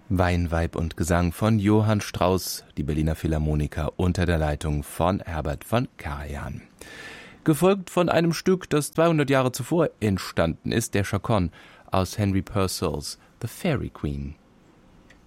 Weinweib und Gesang von Johann Strauss, die Berliner Philharmoniker unter der Leitung von Herbert von Karajan. Gefolgt von einem Stück, das 200 Jahre zuvor entstanden ist, der Chaconne aus Henry Purcells The Fairy Queen.